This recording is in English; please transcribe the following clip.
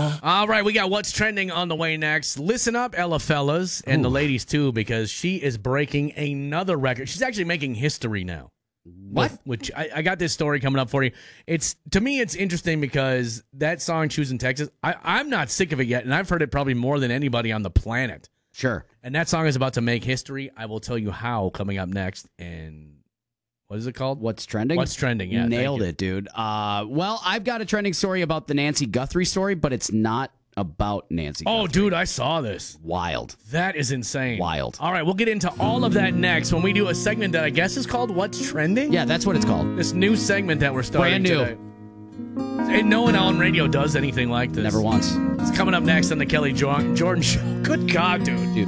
All right, we got what's trending on the way next. Listen up, Ella fellas, and the ladies too, because she is breaking another record. She's actually making history now. What? Which I got this story coming up for you. To me, it's interesting because that song, Choosing Texas, I'm not sick of it yet, and I've heard it probably more than anybody on the planet. Sure. And that song is about to make history. I will tell you how coming up next. And what is it called? What's trending? What's trending, yeah. Nailed it, dude. Well, I've got a trending story about the Nancy Guthrie story, but it's not about Nancy Guthrie. Oh, dude, I saw this. Wild. That is insane. Wild. All right, we'll get into all of that next when we do a segment that I guess is called What's Trending? Yeah, that's what it's called. This new segment that we're starting Brand new. today. And no one on radio does anything like this. Never once. It's coming up next on the Kelly Jordan Show. Good God, dude.